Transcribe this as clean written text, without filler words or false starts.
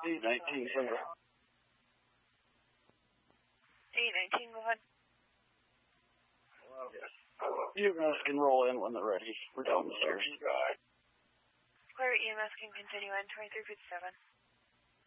819, clear. 819, go ahead. You guys can roll in when they're ready. We're down the stairs. Clear EMS can continue in 2357.